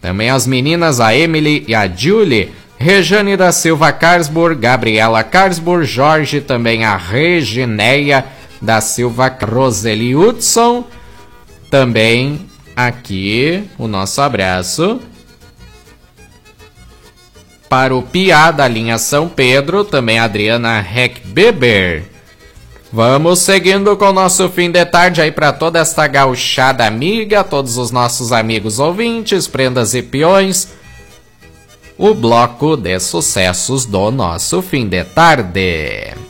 Também as meninas, a Emily e a Julie. Rejane da Silva Carsburg, Gabriela Carsburg, Jorge, também a Regineia da Silva, Roseli Hudson. Também aqui o nosso abraço para o Piá da linha São Pedro, também a Adriana Heckbeber. Vamos seguindo com o nosso fim de tarde aí para toda esta gauchada amiga, todos os nossos amigos ouvintes, prendas e peões. O bloco de sucessos do nosso fim de tarde.